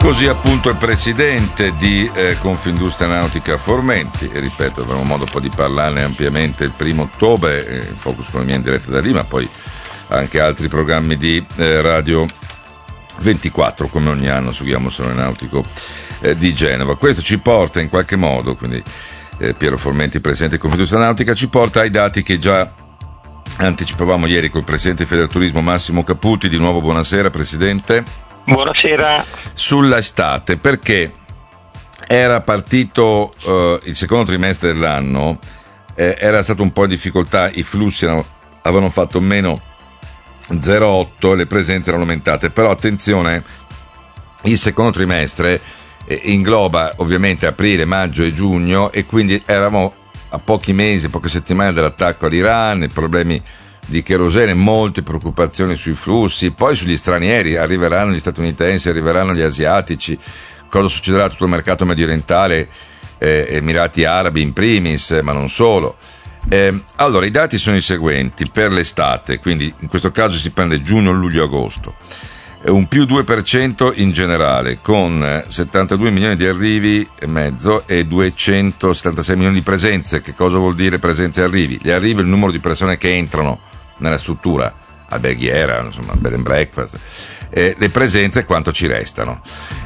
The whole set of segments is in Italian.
Così appunto il presidente di Confindustria Nautica Formenti, e ripeto, avremo modo poi di parlarne ampiamente il 1° ottobre, Focus Economia in diretta da lì, ma poi anche altri programmi di Radio 24, come ogni anno seguiamo Salone Nautico di Genova. Questo ci porta in qualche modo, quindi Piero Formenti, presidente di Confindustria Nautica, ci porta ai dati che già anticipavamo ieri col presidente di Federturismo Massimo Caputi. Di nuovo buonasera Presidente. Buonasera. Sulla estate, perché era partito il secondo trimestre dell'anno, era stato un po' in difficoltà, i flussi avevano fatto meno 0,8 e le presenze erano aumentate, però attenzione, il secondo trimestre ingloba ovviamente aprile, maggio e giugno, e quindi eravamo a pochi mesi, poche settimane dall'attacco all'Iran, i problemi di kerosene, molte preoccupazioni sui flussi, poi sugli stranieri, arriveranno gli statunitensi, arriveranno gli asiatici, cosa succederà a tutto il mercato mediorientale, Emirati Arabi in primis, ma non solo. Allora, i dati sono i seguenti per l'estate, quindi in questo caso si prende giugno, luglio, agosto, un più 2% in generale, con 72 milioni di arrivi e mezzo e 276 milioni di presenze. Che cosa vuol dire presenze e arrivi? Gli arrivi è il numero di persone che entrano nella struttura alberghiera, insomma, bed and breakfast, le presenze quanto ci restano.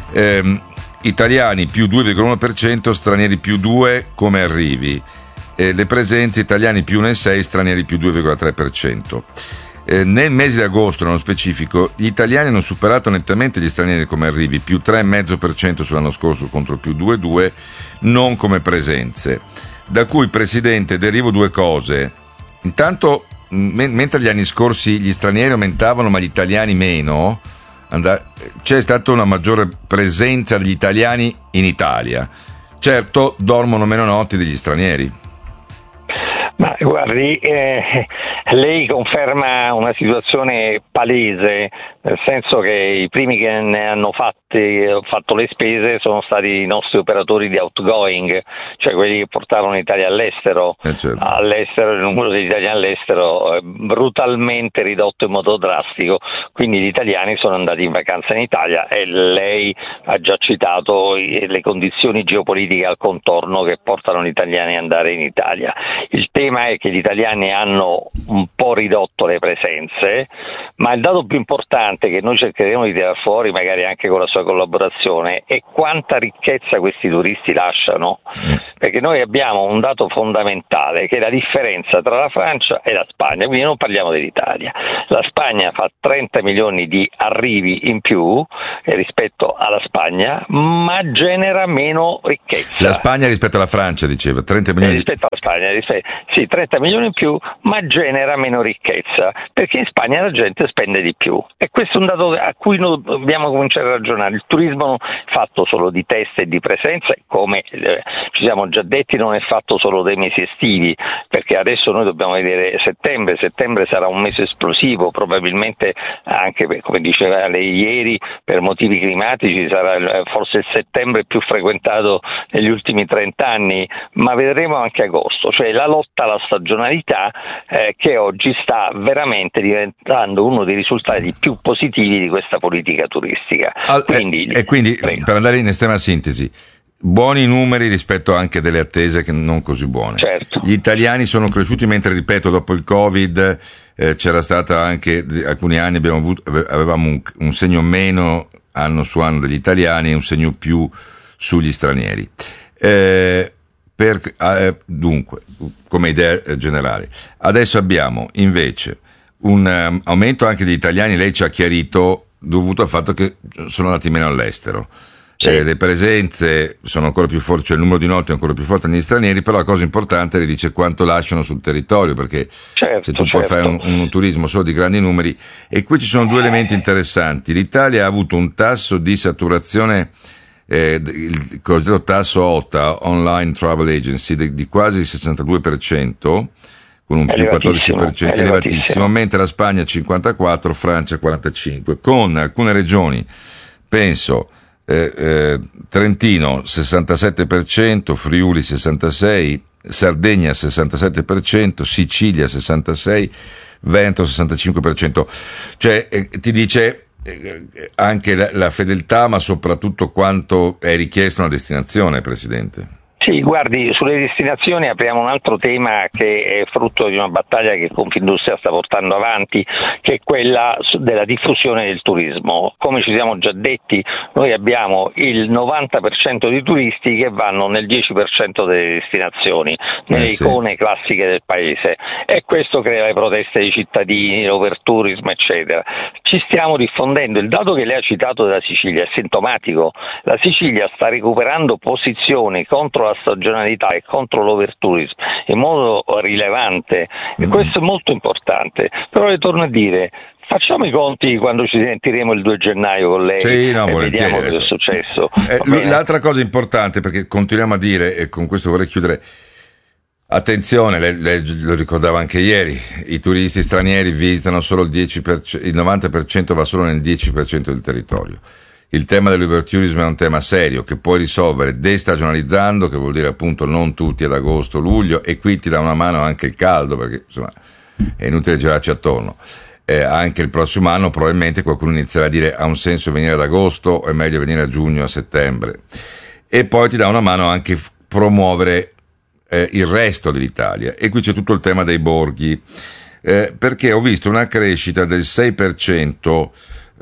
Italiani più 2,1%, stranieri più 2 come arrivi, le presenze italiani più 1,6, stranieri più 2,3%. Nel mese di agosto, nello specifico, gli italiani hanno superato nettamente gli stranieri come arrivi, più 3,5% sull'anno scorso contro più 2,2, non come presenze, da cui, Presidente, derivo due cose. Intanto, mentre gli anni scorsi gli stranieri aumentavano ma gli italiani meno, c'è stata una maggiore presenza degli italiani in Italia. Certo, dormono meno notti degli stranieri. Ma guardi, lei conferma una situazione palese, nel senso che i primi che ne hanno fatto le spese sono stati i nostri operatori di outgoing, cioè quelli che portavano l'Italia all'estero. Certo. All'estero, il numero degli italiani all'estero è brutalmente ridotto in modo drastico, quindi gli italiani sono andati in vacanza in Italia, e lei ha già citato le condizioni geopolitiche al contorno che portano gli italiani ad andare in Italia. Il tema è che gli italiani hanno un po' ridotto le presenze, ma il dato più importante che noi cercheremo di tirar fuori, magari anche con la sua collaborazione, è quanta ricchezza questi turisti lasciano, perché noi abbiamo un dato fondamentale che è la differenza tra la Francia e la Spagna, quindi non parliamo dell'Italia. La Spagna fa 30 milioni di arrivi in più rispetto alla Spagna, ma genera meno ricchezza. La Spagna rispetto alla Francia, diceva, 30 milioni rispetto alla Spagna, sì, 30 milioni in più, ma genera meno ricchezza, perché in Spagna la gente spende di più, e questo è un dato a cui noi dobbiamo cominciare a ragionare. Il turismo non è fatto solo di test e di presenza, come ci siamo già detti, non è fatto solo dei mesi estivi, perché adesso noi dobbiamo vedere settembre sarà un mese esplosivo, probabilmente anche come diceva lei ieri, per motivi climatici sarà forse il settembre più frequentato negli ultimi 30 anni, ma vedremo anche agosto, cioè la lotta alla stagionalità che oggi sta veramente diventando uno dei risultati più positivi di questa politica turistica. Quindi per andare in estrema sintesi, buoni numeri rispetto anche delle attese che non così buone. Certo. Gli italiani sono cresciuti, mentre, ripeto, dopo il Covid c'era stata anche alcuni anni avevamo un segno meno anno su anno degli italiani e un segno più sugli stranieri. Dunque, come idea generale, adesso abbiamo invece un aumento anche degli italiani, lei ci ha chiarito, dovuto al fatto che sono andati meno all'estero. Sì. Le presenze sono ancora più forti, cioè il numero di notti è ancora più forte negli stranieri, però la cosa importante le dice quanto lasciano sul territorio, perché se tu puoi fare un turismo solo di grandi numeri, e qui ci sono due elementi interessanti. L'Italia ha avuto un tasso di saturazione, il cosiddetto tasso OTA, Online Travel Agency, di quasi il 62%, con un più 14%, elevatissimo, mentre la Spagna 54%, Francia 45%, con alcune regioni, penso Trentino 67%, Friuli 66%, Sardegna 67%, Sicilia 66%, Veneto 65%, cioè ti dice anche la fedeltà, ma soprattutto quanto è richiesto una destinazione, Presidente. Sì, guardi, sulle destinazioni apriamo un altro tema che è frutto di una battaglia che Confindustria sta portando avanti, che è quella della diffusione del turismo. Come ci siamo già detti, noi abbiamo il 90% di turisti che vanno nel 10% delle destinazioni, nelle icone classiche del paese, e questo crea le proteste dei cittadini, l'overtourism, eccetera. Ci stiamo diffondendo. Il dato che lei ha citato della Sicilia è sintomatico. La Sicilia sta recuperando posizioni contro la stagionalità e contro l'overtourism in modo rilevante, e questo è molto importante. Però le torno a dire, facciamo i conti quando ci sentiremo il 2 gennaio con lei, e vediamo cosa è successo. L'altra cosa importante, perché continuiamo a dire, e con questo vorrei chiudere, attenzione, lei lo ricordava anche ieri, i turisti stranieri visitano solo il 10%, il 90% va solo nel 10% del territorio. Il tema dell'overtourism è un tema serio che puoi risolvere destagionalizzando, che vuol dire appunto non tutti ad agosto, luglio, e qui ti dà una mano anche il caldo, perché insomma è inutile girarci attorno. Anche il prossimo anno probabilmente qualcuno inizierà a dire ha un senso venire ad agosto o è meglio venire a giugno o a settembre. E poi ti dà una mano anche promuovere il resto dell'Italia. E qui c'è tutto il tema dei borghi, perché ho visto una crescita del 6%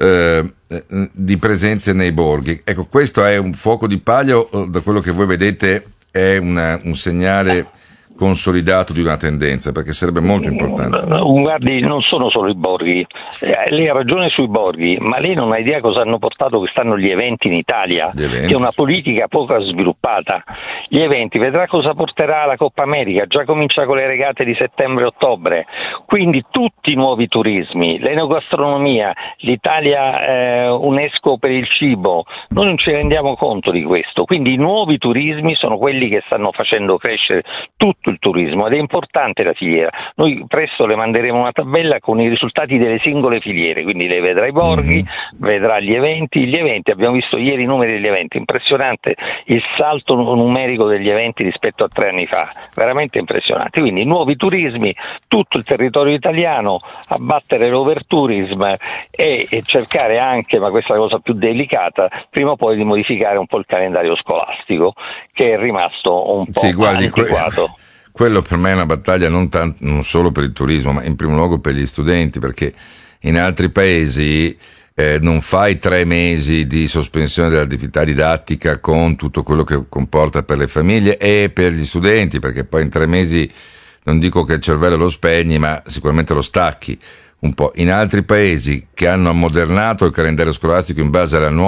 di presenze nei borghi. Ecco, questo è un fuoco di paglia o da quello che voi vedete è un segnale consolidato di una tendenza, perché sarebbe molto importante. Guardi, non sono solo i borghi, lei ha ragione sui borghi, ma lei non ha idea cosa hanno portato quest'anno gli eventi in Italia, che è una politica poco sviluppata. Gli eventi, vedrà cosa porterà la Coppa America, già comincia con le regate di settembre e ottobre, quindi tutti i nuovi turismi, l'enogastronomia, l'Italia UNESCO per il cibo, noi non ci rendiamo conto di questo, quindi i nuovi turismi sono quelli che stanno facendo crescere tutto il turismo, ed è importante la filiera. Noi presto le manderemo una tabella con i risultati delle singole filiere, quindi lei vedrà i borghi, vedrà gli eventi, abbiamo visto ieri i numeri degli eventi, impressionante il salto numerico degli eventi rispetto a 3 anni fa, veramente impressionante. Quindi nuovi turismi, tutto il territorio italiano, abbattere l'overtourism e cercare anche, ma questa è la cosa più delicata, prima o poi di modificare un po' il calendario scolastico, che è rimasto un po' antiquato. Quello per me è una battaglia non solo per il turismo, ma in primo luogo per gli studenti, perché in altri paesi non fai 3 mesi di sospensione dell'attività didattica con tutto quello che comporta per le famiglie e per gli studenti, perché poi in 3 mesi non dico che il cervello lo spegni, ma sicuramente lo stacchi un po'. In altri paesi che hanno ammodernato il calendario scolastico in base ai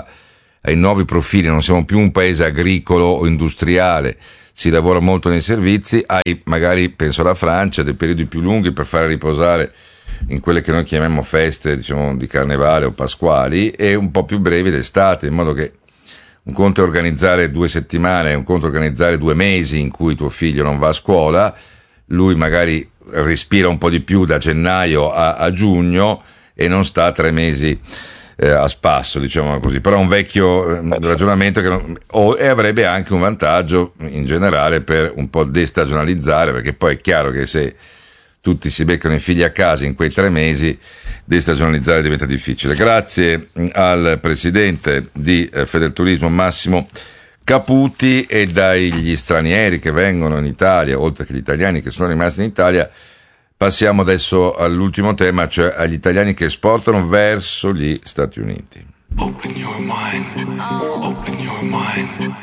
nuovi profili, non siamo più un paese agricolo o industriale, si lavora molto nei servizi, hai magari, penso alla Francia, dei periodi più lunghi per fare riposare in quelle che noi chiamiamo feste, diciamo, di carnevale o pasquali, e un po' più brevi d'estate, in modo che un conto è organizzare 2 settimane, un conto è organizzare 2 mesi in cui tuo figlio non va a scuola, lui magari respira un po' di più da gennaio a giugno e non sta 3 mesi a spasso, diciamo così. Però un vecchio ragionamento e avrebbe anche un vantaggio in generale per un po' destagionalizzare, perché poi è chiaro che se tutti si beccano i figli a casa in quei 3 mesi, destagionalizzare diventa difficile. Grazie al presidente di Federturismo Massimo Caputi, e dagli stranieri che vengono in Italia, oltre che gli italiani che sono rimasti in Italia, passiamo adesso all'ultimo tema, cioè agli italiani che esportano verso gli Stati Uniti. Open your mind. Open your mind.